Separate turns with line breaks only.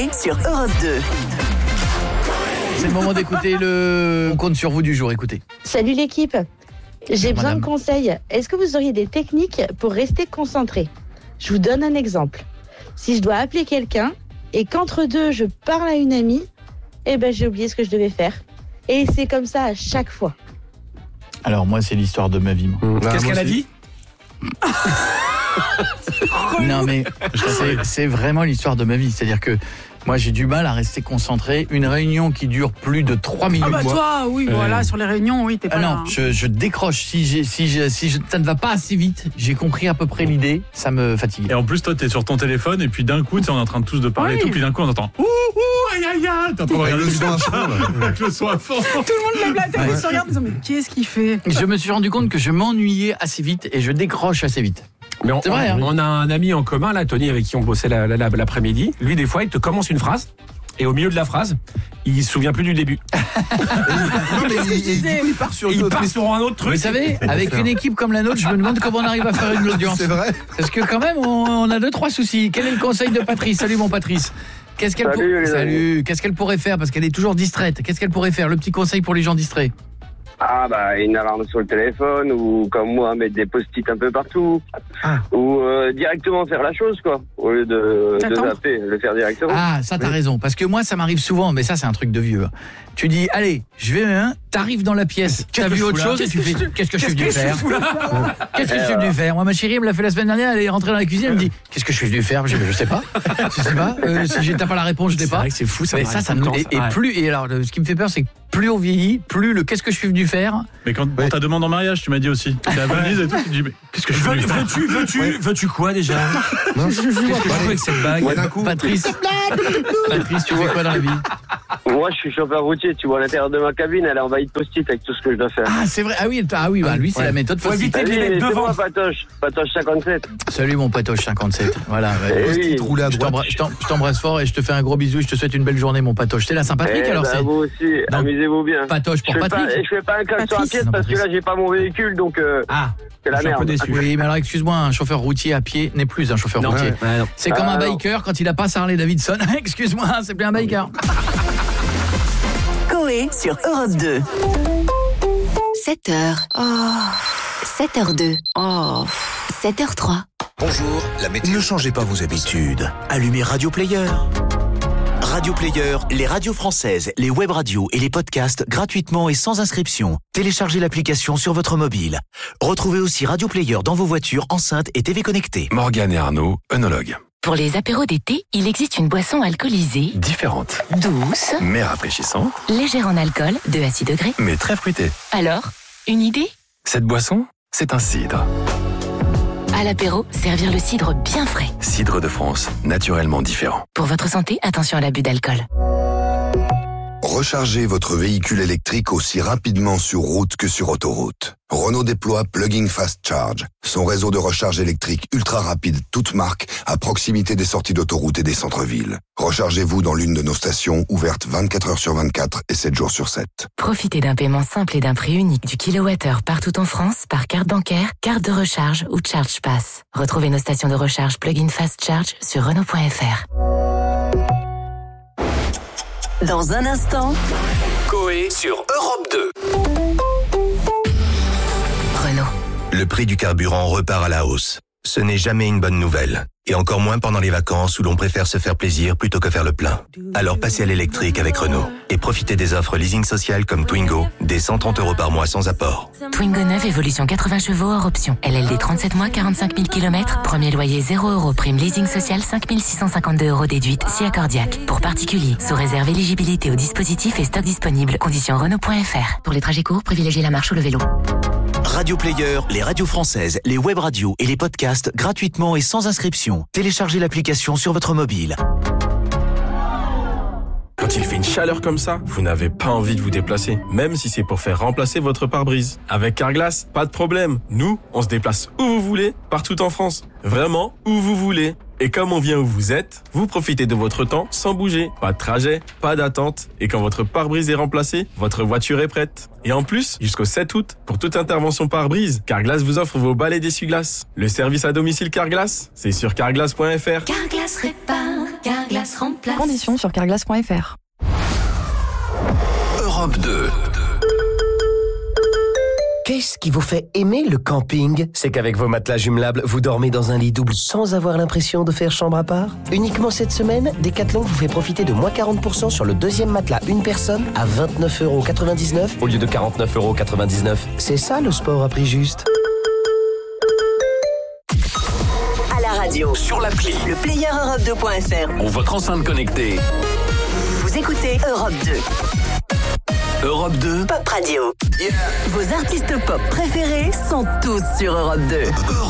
sur Europe 2.
C'est le moment d'écouter On compte sur vous du jour, écoutez.
Salut l'équipe, j'ai besoin
Madame.
de conseils. Est-ce que vous auriez des techniques pour rester concentré ? Je vous donne un exemple. Si je dois appeler quelqu'un et qu'entre deux je parle à une amie, j'ai oublié ce que je devais faire. Et c'est comme ça à chaque fois.
Alors moi, c'est l'histoire de ma vie. Moi.
Qu'est-ce qu'elle a dit ?
Non mais c'est vraiment l'histoire de ma vie. C'est-à-dire que moi, j'ai du mal à rester concentré. Une réunion qui dure plus de 3 minutes.
Ah bah toi, oui, voilà, sur les réunions, oui, t'es pas là.
Non, je décroche. Si ça ne va pas assez vite, j'ai compris à peu près l'idée, ça me fatigue.
Et en plus, toi, t'es sur ton téléphone et puis d'un coup, on est en train de tous de parler et tout, puis d'un coup, on entend ouh, aïe, aïe, aïe. T'es en train de regarder le son à fond. Avec le son à fond.
Tout le monde lève la tête et se regarde en disant, mais qu'est-ce qu'il fait ?
Je me suis rendu compte que je m'ennuyais assez vite et je décroche assez vite.
Mais
C'est vrai, hein.
on a un ami en commun, là, Tony, avec qui on bossait l'après-midi. Lui, des fois, il te commence une phrase. Et au milieu de la phrase, il se souvient plus du début.
Il
part sur un autre truc.
Vous savez, avec une équipe comme la nôtre, je me demande comment on arrive à faire une audience.
C'est vrai.
Parce que quand même, on a 2-3 soucis. Quel est le conseil de Patrice ? Salut mon Patrice. Qu'est-ce qu'elle Salut. Qu'est-ce qu'elle pourrait faire ? Parce qu'elle est toujours distraite. Qu'est-ce qu'elle pourrait faire ? Le petit conseil pour les gens distraits.
Ah bah une alarme sur le téléphone ou comme moi mettre des post-it un peu partout ou directement faire la chose quoi au lieu de zapper, le faire directement.
Ah ça t'as raison parce que moi ça m'arrive souvent mais ça c'est un truc de vieux. Tu dis allez je vais t'arrives dans la pièce, t'as vu autre chose et tu fais qu'est-ce que je suis venu faire ? Qu'est-ce que je suis venu faire ? Moi ma chérie elle me l'a fait la semaine dernière, elle est rentrée dans la cuisine, elle me dit qu'est-ce que je suis venu faire ? Je sais pas. Si t'as pas la réponse je sais pas.
C'est vrai que c'est fou ça.
Mais ça me et plus et alors ce qui me fait peur c'est que plus on vieillit, plus le qu'est-ce que je suis venu faire.
Mais quand on t'a demandé en mariage, tu m'as dit aussi. T'es à Venise et tout, tu te dis mais qu'est-ce que je suis venu faire ?
Veux-tu quoi déjà ? Qu'est-ce que je fais avec cette bague ?
Patrice, tu fais quoi dans la vie ?
Moi je suis chauffeur routier, tu vois à l'intérieur de ma cabine, elle est envahie de post-it avec tout ce que je dois faire.
Ah c'est vrai, lui c'est la méthode
Faut
facile.
éviter de les mettre
C'est
devant.
moi Patoche 57.
Salut mon Patoche 57. Voilà.
Oui.
Roulé à
Je
droite.
t'embrasse fort et je te fais un gros bisou. Je te souhaite une belle journée, mon Patoche. C'est la Saint-Patrick alors c'est
vous aussi,
Non.
amusez-vous bien.
Patoche pour Patrick.
Je fais pas un cale sur la pièce parce que là j'ai pas mon véhicule donc c'est la
Je suis un peu
merde.
déçu.
Oui, mais alors excuse-moi, un chauffeur routier à pied n'est plus un chauffeur routier.
Ouais, non.
C'est comme un
non.
biker quand il a pas sa Harley Davidson. Excuse-moi, c'est plus un biker.
Coé sur Europe 2.
7h. Oh. 7h02. Oh. 7h03.
Bonjour, la météo. Ne changez pas vos habitudes. Allumez Radio Player. Radio Player, les radios françaises, les web radios et les podcasts gratuitement et sans inscription. Téléchargez l'application sur votre mobile. Retrouvez aussi Radio Player dans vos voitures, enceintes et TV connectées.
Morgane et Arnaud, œnologues.
Pour les apéros d'été, il existe une boisson alcoolisée,
Différentes,
douce,
mais rafraîchissantes,
légère en alcool, 2 à 6 degrés.
mais très fruitées.
Alors, une idée ?
Cette boisson, c'est un cidre.
À l'apéro, servir le cidre bien frais.
Cidre de France, naturellement différent.
Pour votre santé, attention à l'abus d'alcool.
Rechargez votre véhicule électrique aussi rapidement sur route que sur autoroute. Renault déploie Plug-in Fast Charge, son réseau de recharge électrique ultra rapide, toute marque, à proximité des sorties d'autoroute et des centres-villes. Rechargez-vous dans l'une de nos stations, ouvertes 24 heures sur 24 et 7 jours sur 7.
Profitez d'un paiement simple et d'un prix unique du kilowattheure partout en France par carte bancaire, carte de recharge ou Charge Pass. Retrouvez nos stations de recharge Plug-in Fast Charge sur Renault.fr.
Dans un instant,
Coé sur Europe 2.
Renault.
Le prix du carburant repart à la hausse. Ce n'est jamais une bonne nouvelle. Et encore moins pendant les vacances où l'on préfère se faire plaisir plutôt que faire le plein. Alors passez à l'électrique avec Renault. Et profitez des offres leasing social comme Twingo, des 130 € par mois sans apport.
Twingo 9, évolution 80 chevaux hors option. LLD 37 mois, 45 000 km. Premier loyer 0 €. Prime leasing social 5 652 € déduite si accordiaque. Pour particuliers, sous réserve éligibilité au dispositif et stock disponible. Conditions Renault.fr. Pour les trajets courts, privilégiez la marche ou le vélo.
Radio Player, les radios françaises, les web radios et les podcasts gratuitement et sans inscription. Téléchargez l'application sur votre mobile.
Quand il fait une chaleur comme ça, vous n'avez pas envie de vous déplacer, même si c'est pour faire remplacer votre pare-brise. Avec Carglass, pas de problème. Nous, on se déplace où vous voulez, partout en France. Vraiment, où vous voulez. Et comme on vient où vous êtes, vous profitez de votre temps sans bouger. Pas de trajet, pas d'attente. Et quand votre pare-brise est remplacé, votre voiture est prête. Et en plus, jusqu'au 7 août, pour toute intervention pare-brise, Carglass vous offre vos balais d'essuie-glace. Le service à domicile Carglass, c'est sur carglass.fr.
Carglass répare, Carglass Carglass remplace.
Conditions sur carglass.fr.
Europe 2.
Qu'est-ce qui vous fait aimer le camping? C'est qu'avec vos matelas jumelables, vous dormez dans un lit double sans avoir l'impression de faire chambre à part? Uniquement cette semaine, Decathlon vous fait profiter de moins 40% sur le deuxième matelas une personne à 29,99€ au lieu de 49,99€. C'est ça le sport à prix juste.
À la radio,
Sur l'appli.
le player Europe2.fr.
Ou votre enceinte connectée.
Vous écoutez Europe 2.
Europe 2.
Pop Radio. Vos artistes pop préférés sont tous sur Europe 2.